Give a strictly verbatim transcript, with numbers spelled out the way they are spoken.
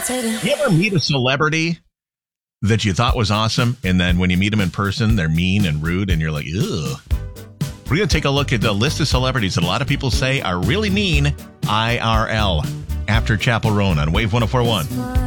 You ever meet a celebrity that you thought was awesome, and then when you meet them in person, they're mean and rude, and you're like, ugh. We're going to take a look at the list of celebrities that a lot of people say are really mean I R L after Chapel Roan on Wave one oh four point one.